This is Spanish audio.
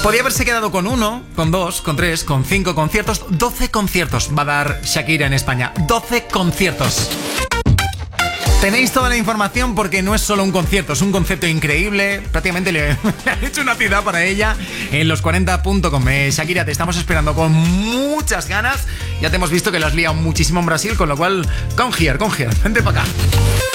Podría haberse quedado con 1, con 2, con 3, con 5 conciertos. 12 conciertos va a dar Shakira en España. 12 conciertos. Tenéis toda la información porque no es solo un concierto, es un concepto increíble. Prácticamente le han hecho una ciudad para ella en los40.com. Shakira, te estamos esperando con muchas ganas. Ya te hemos visto que la has liado muchísimo en Brasil, con lo cual, come here, vente para acá.